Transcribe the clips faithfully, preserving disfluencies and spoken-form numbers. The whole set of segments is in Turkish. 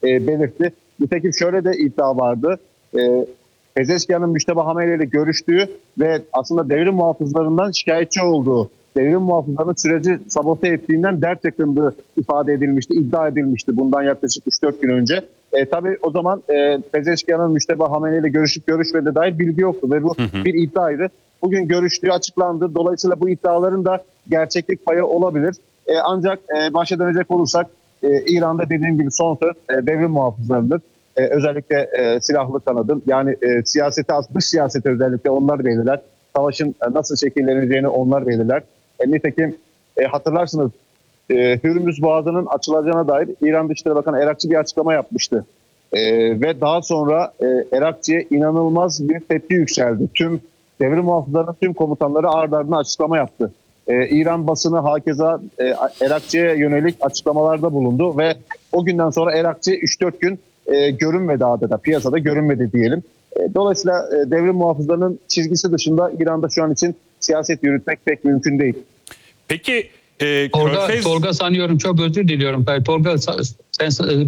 e, belirtti. Nitekim şöyle de iddia vardı. E, Pezeşkian'ın Müşteba Hamene ile görüştüğü ve aslında devrim muhafızlarından şikayetçi olduğu, devrim muhafızlarının süreci sabote ettiğinden dert yakındığı ifade edilmişti, iddia edilmişti bundan yaklaşık üç dört gün önce. E, tabii o zaman e, Pezeşkian'ın Müşteba Hamene ile görüşüp görüşmediğine dair bilgi yoktu ve bu hı hı. bir iddiaydı. Bugün görüştüğü açıklandı. Dolayısıyla bu iddiaların da gerçeklik payı olabilir. E, ancak e, başa dönecek olursak e, İran'da dediğim gibi son söz e, devrim muhafızlarıdır. E, özellikle e, silahlı kanadın yani e, siyaseti, dış siyaseti özellikle onlar belirler. Savaşın e, nasıl şekilleneceğini onlar belirler. E, nitekim e, hatırlarsınız e, Hürmüz Boğazı'nın açılacağına dair İran Dışişleri Bakanı Erakçı bir açıklama yapmıştı. E, ve daha sonra e, Erakçı'ya inanılmaz bir tepki yükseldi. Tüm devrim muhafızlarının tüm komutanları ard ardına açıklama yaptı. Ee, İran basını hakeza e, Erakçı'ya yönelik açıklamalarda bulundu ve o günden sonra Erakçı üç dört gün e, görünmedi adeta, piyasada görünmedi diyelim. E, dolayısıyla e, devrim muhafızlarının çizgisi dışında İran'da şu an için siyaset yürütmek pek mümkün değil. Peki e, Tolga, Körfez... Tolga sanıyorum, çok özür diliyorum. Tolga sen,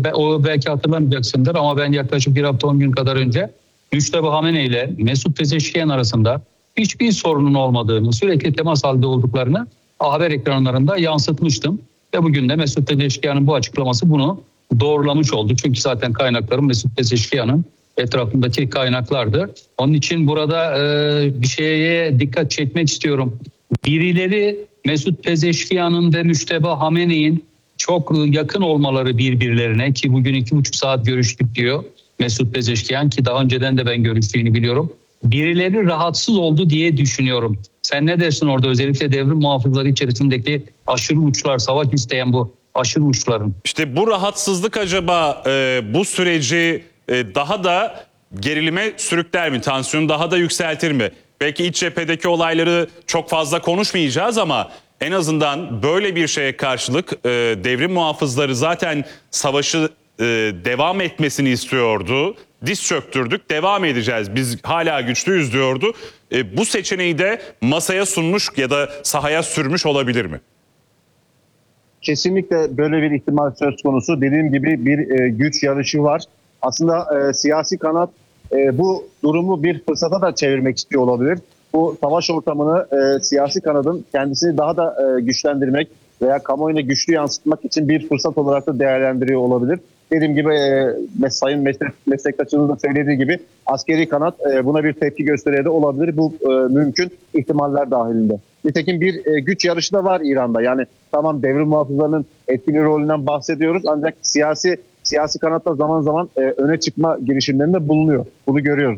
o belki hatırlamayacaksındır ama ben yaklaşık bir hafta on gün kadar önce Müşteba Hamene ile Mesut Pezeşkian arasında hiçbir sorunun olmadığını, sürekli temas halinde olduklarını haber ekranlarında yansıtmıştım. Ve bugün de Mesut Pezeşkian'ın bu açıklaması bunu doğrulamış oldu. Çünkü zaten kaynaklarım Mesut Pezeşkian'ın etrafındaki kaynaklardı. Onun için burada e, bir şeye dikkat çekmek istiyorum. Birileri Mesut Pezeşkian'ın ve Müşteba Hamene'nin çok yakın olmaları birbirlerine, ki bugün iki buçuk saat görüştük diyor Mesut Pezeşkian, ki daha önceden de ben görüştüğünü biliyorum. Birileri rahatsız oldu diye düşünüyorum. Sen ne dersin orada, özellikle devrim muhafızları içerisindeki aşırı uçlar, savaş isteyen bu aşırı uçların? İşte bu rahatsızlık acaba e, bu süreci e, daha da gerilime sürükler mi? Tansiyonu daha da yükseltir mi? Belki iç cephedeki olayları çok fazla konuşmayacağız ama en azından böyle bir şeye karşılık e, devrim muhafızları zaten savaşı e, devam etmesini istiyordu. Diz çöktürdük, devam edeceğiz, biz hala güçlüyüz diyordu. E, bu seçeneği de masaya sunmuş ya da sahaya sürmüş olabilir mi? Kesinlikle böyle bir ihtimal söz konusu. Dediğim gibi bir e, güç yarışı var. Aslında e, siyasi kanat e, bu durumu bir fırsata da çevirmek istiyor olabilir. Bu savaş ortamını e, siyasi kanadın kendisini daha da e, güçlendirmek veya kamuoyuna güçlü yansıtmak için bir fırsat olarak da değerlendiriyor olabilir. Dediğim gibi e, sayın meslek, meslektaşınız da söylediği gibi askeri kanat e, buna bir tepki gösteriyor da olabilir. Bu e, mümkün ihtimaller dahilinde. Nitekim bir e, güç yarışı da var İran'da. Yani tamam, devrim muhafızlarının etkili rolünden bahsediyoruz ancak siyasi siyasi kanatta zaman zaman e, öne çıkma girişimlerinde bulunuyor. Bunu görüyoruz.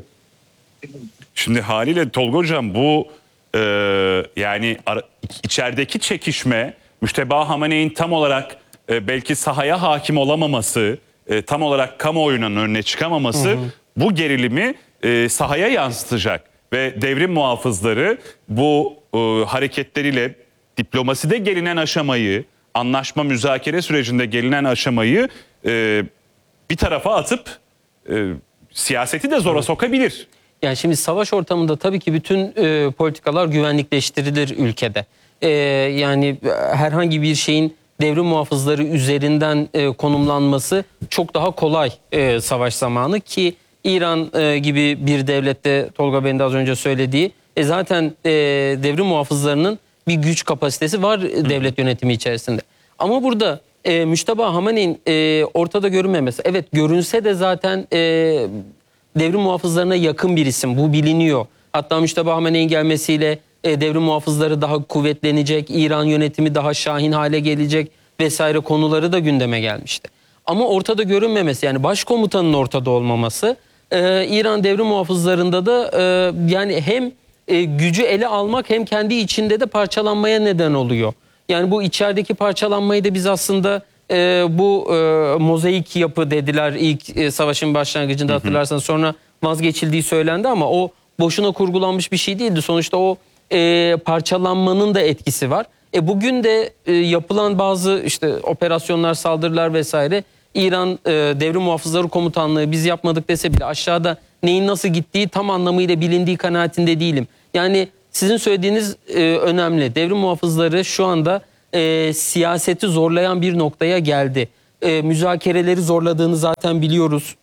Şimdi haliyle Tolga Hocam bu e, yani ara, içerideki çekişme, Müşteba Hamene'nin tam olarak e, belki sahaya hakim olamaması, e, tam olarak kamuoyunun önüne çıkamaması, hı hı, bu gerilimi e, sahaya yansıtacak. Ve devrim muhafızları bu e, hareketleriyle diplomaside gelinen aşamayı, anlaşma müzakere sürecinde gelinen aşamayı e, bir tarafa atıp e, siyaseti de zora sokabilir. Yani şimdi savaş ortamında tabii ki bütün e, politikalar güvenlikleştirilir ülkede. E, yani herhangi bir şeyin devrim muhafızları üzerinden e, konumlanması çok daha kolay e, savaş zamanı, ki İran e, gibi bir devlette Tolga Bey'in de az önce söylediği e, zaten e, devrim muhafızlarının bir güç kapasitesi var e, devlet yönetimi içerisinde. Ama burada e, Müşteba Hamene'nin e, ortada görünmemesi, evet görünse de zaten e, devrim muhafızlarına yakın bir isim, bu biliniyor. Hatta Müşteba Hamene'nin gelmesiyle e, devrim muhafızları daha kuvvetlenecek, İran yönetimi daha şahin hale gelecek vesaire konuları da gündeme gelmişti. Ama ortada görünmemesi, yani başkomutanın ortada olmaması e, İran devrim muhafızlarında da e, yani hem e, gücü ele almak hem kendi içinde de parçalanmaya neden oluyor. Yani bu içerideki parçalanmayı da biz aslında e, bu e, mozaik yapı dediler ilk e, savaşın başlangıcında, hı hı, hatırlarsanız, sonra vazgeçildiği söylendi ama o boşuna kurgulanmış bir şey değildi. Sonuçta o e, parçalanmanın da etkisi var. E, bugün de e, yapılan bazı işte operasyonlar, saldırılar vesaire, İran e, Devrim Muhafızları Komutanlığı biz yapmadık dese bile aşağıda neyin nasıl gittiği tam anlamıyla bilindiği kanaatinde değilim. Yani sizin söylediğiniz e, önemli. Devrim muhafızları şu anda e, siyaseti zorlayan bir noktaya geldi. e, müzakereleri zorladığını zaten biliyoruz.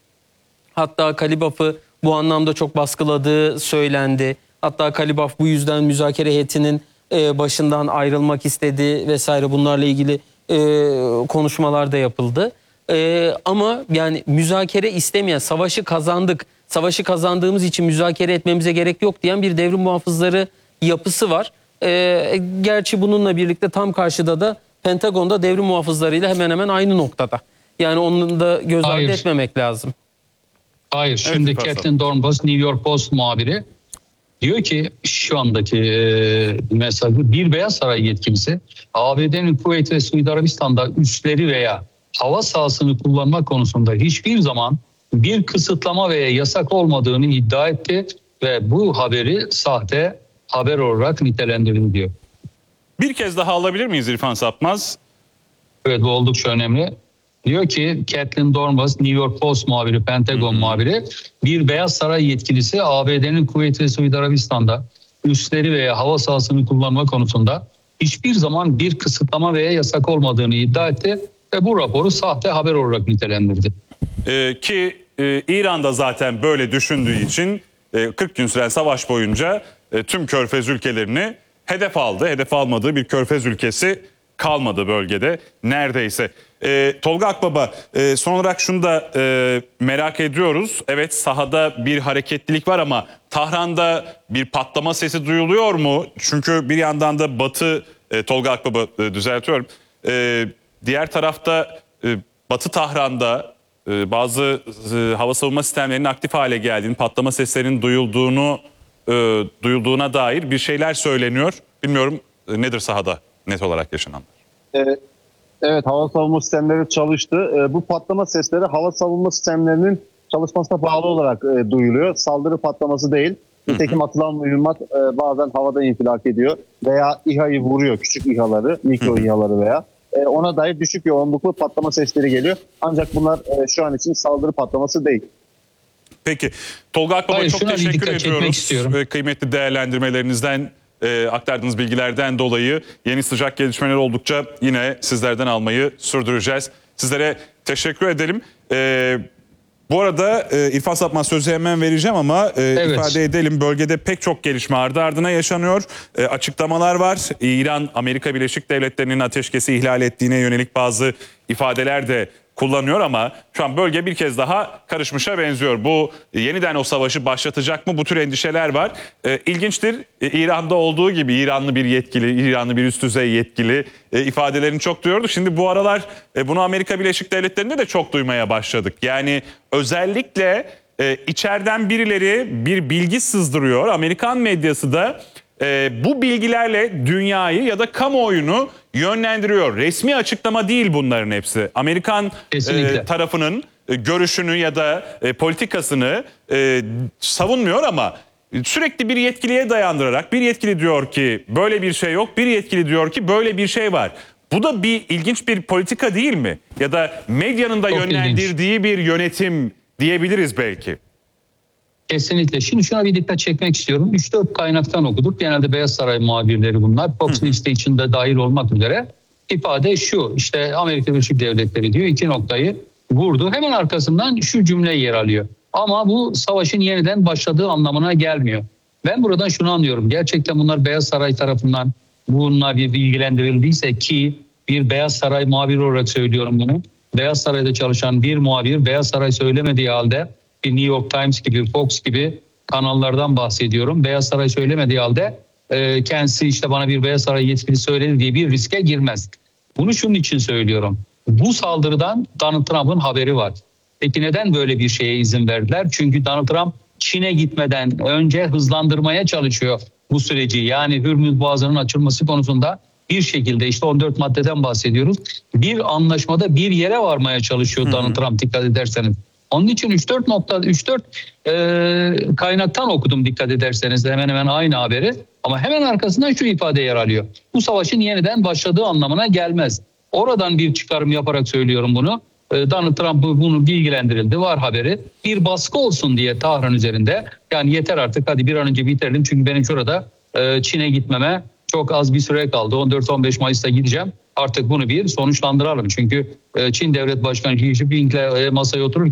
Hatta Kalibaf'ı bu anlamda çok baskıladığı söylendi. Hatta Kalibaf bu yüzden müzakere heyetinin e, başından ayrılmak istedi vesaire, bunlarla ilgili e, konuşmalar da yapıldı. E, ama yani müzakere istemeyen, savaşı kazandık, savaşı kazandığımız için müzakere etmemize gerek yok diyen bir devrim muhafızları yapısı var. E, gerçi bununla birlikte tam karşıda da Pentagon'da devrim muhafızlarıyla hemen hemen aynı noktada. Yani onu da göz ardı Hayır. etmemek lazım. Hayır, şimdi Evet, Caitlin Dornbus, New York Post muhabiri diyor ki şu andaki e, mesajı, bir Beyaz Saray yetkilisi A B D'nin Kuveyt ve Suudi Arabistan'da üsleri veya hava sahasını kullanma konusunda hiçbir zaman bir kısıtlama veya yasak olmadığını iddia etti ve bu haberi sahte haber olarak nitelendirildi diyor. Bir kez daha alabilir miyiz İrfan Sapmaz? Evet, bu oldukça önemli. Diyor ki Caitlin Dornbus, New York Post muhabiri, Pentagon muhabiri, bir Beyaz Saray yetkilisi A B D'nin Kuveyt ve Suudi Arabistan'da üsleri veya hava sahasını kullanma konusunda hiçbir zaman bir kısıtlama veya yasak olmadığını iddia etti ve bu raporu sahte haber olarak nitelendirdi. Ee, ki e, İran'da zaten böyle düşündüğü için e, kırk gün süren savaş boyunca e, tüm Körfez ülkelerini hedef aldı. Hedef almadığı bir Körfez ülkesi kalmadı bölgede neredeyse. E, Tolga Akbaba, e, son olarak şunu da e, merak ediyoruz. Evet, sahada bir hareketlilik var ama Tahran'da bir patlama sesi duyuluyor mu? Çünkü bir yandan da Batı, e, Tolga Akbaba e, düzeltiyorum. E, diğer tarafta e, Batı Tahran'da e, bazı e, hava savunma sistemlerinin aktif hale geldiğini, patlama seslerinin duyulduğunu e, duyulduğuna dair bir şeyler söyleniyor. Bilmiyorum e, nedir sahada net olarak yaşananlar? Ee, Evet, hava savunma sistemleri çalıştı. Ee, bu patlama sesleri hava savunma sistemlerinin çalışmasına bağlı olarak e, duyuluyor. Saldırı patlaması değil. Nitekim atılan mühimmat e, bazen havada infilak ediyor veya İHA'yı vuruyor, küçük İHA'ları, mikro İHA'ları veya. E, ona dair düşük yoğunluklu patlama sesleri geliyor. Ancak bunlar e, şu an için saldırı patlaması değil. Peki, Tolga Akbaba, Hayır, çok şuna bir teşekkür dikkat çekmek ediyoruz. istiyorum. E, kıymetli değerlendirmelerinizden, e, aktardığınız bilgilerden dolayı yeni sıcak gelişmeler oldukça yine sizlerden almayı sürdüreceğiz. Sizlere teşekkür edelim. E, bu arada e, İrfan Sapmaz, sözü hemen vereceğim ama e, Evet. ifade edelim, bölgede pek çok gelişme ardı ardına yaşanıyor. E, açıklamalar var. İran, Amerika Birleşik Devletleri'nin ateşkesi ihlal ettiğine yönelik bazı ifadeler de kullanıyor ama şu an bölge bir kez daha karışmışa benziyor. Bu yeniden o savaşı başlatacak mı? Bu tür endişeler var. E, ilginçtir. E, İran'da olduğu gibi İranlı bir yetkili, İranlı bir üst düzey yetkili e, ifadelerini çok duyuyorduk. Şimdi bu aralar e, bunu Amerika Birleşik Devletleri'nde de çok duymaya başladık. Yani özellikle e, içeriden birileri bir bilgi sızdırıyor. Amerikan medyası da e, bu bilgilerle dünyayı ya da kamuoyunu yönlendiriyor. Resmi açıklama değil bunların hepsi. Amerikan e, tarafının e, görüşünü ya da e, politikasını e, savunmuyor ama sürekli bir yetkiliye dayandırarak, bir yetkili diyor ki böyle bir şey yok, bir yetkili diyor ki böyle bir şey var. Bu da bir ilginç bir politika değil mi? Ya da medyanın da Çok yönlendirdiği ilginç bir yönetim diyebiliriz belki. Kesinlikle. Şimdi şuna bir dikkat çekmek istiyorum. üç dört kaynaktan okuduk. Genelde Beyaz Saray muhabirleri bunlar. Fox News'te içinde dahil olmak üzere. İfade şu: işte Amerika Birleşik Devletleri diyor, iki noktayı vurdu. Hemen arkasından şu cümle yer alıyor. Ama bu savaşın yeniden başladığı anlamına gelmiyor. Ben buradan şunu anlıyorum. Gerçekten bunlar Beyaz Saray tarafından bununla bir bilgilendirildiyse, ki bir Beyaz Saray muhabiri olarak söylüyorum bunu. Beyaz Saray'da çalışan bir muhabir Beyaz Saray söylemediği halde, bir New York Times gibi, Fox gibi kanallardan bahsediyorum, Beyaz Saray söylemediği halde e, kendisi işte bana bir Beyaz Saray yetkili söyledi diye bir riske girmez. Bunu şunun için söylüyorum. Bu saldırıdan Donald Trump'ın haberi var. Peki neden böyle bir şeye izin verdiler? Çünkü Donald Trump Çin'e gitmeden önce hızlandırmaya çalışıyor bu süreci. Yani Hürmüz Boğazı'nın açılması konusunda bir şekilde, işte on dört maddeden bahsediyoruz, bir anlaşmada bir yere varmaya çalışıyor Donald hı hı. Trump, dikkat ederseniz. Onun için üç dört nokta üç dört e, kaynaktan okudum, dikkat ederseniz hemen hemen aynı haberi, ama hemen arkasından şu ifade yer alıyor: bu savaşın yeniden başladığı anlamına gelmez. Oradan bir çıkarım yaparak söylüyorum bunu. E, Donald Trump bunu bilgilendirildi, var haberi. Bir baskı olsun diye Tahran üzerinde, yani yeter artık, hadi bir an önce bitirelim çünkü benim şurada e, Çin'e gitmeme çok az bir süre kaldı. on dört on beş Mayıs'ta gideceğim. artık bunu bir sonuçlandıralım. Çünkü e, Çin Devlet Başkanı Xi Jinping'le e, masaya otururken